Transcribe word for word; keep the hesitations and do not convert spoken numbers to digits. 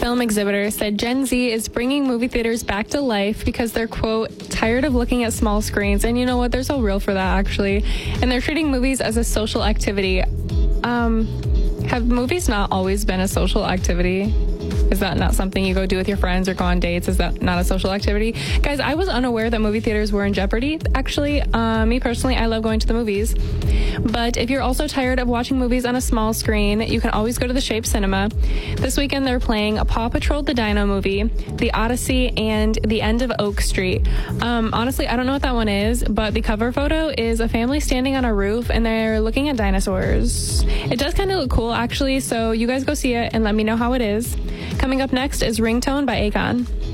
Film Exhibitor said Gen Z is bringing movie theaters back to life because they're, quote, tired of looking at small screens. And you know what? They're so real for that, actually. And they're treating movies as a social activity. Um, have movies not always been a social activity? Is that not something you go do with your friends or go on dates? Is that not a social activity? Guys, I was unaware that movie theaters were in jeopardy. Actually, uh, me personally, I love going to the movies. But if you're also tired of watching movies on a small screen, you can always go to the Shape Cinema. This weekend, they're playing a Paw Patrol the Dino movie, The Odyssey, and The End of Oak Street. Um, honestly, I don't know what that one is, but the cover photo is a family standing on a roof, and they're looking at dinosaurs. It does kind of look cool, actually, so you guys go see it and let me know how it is. Coming up next is Ringtone by Akon.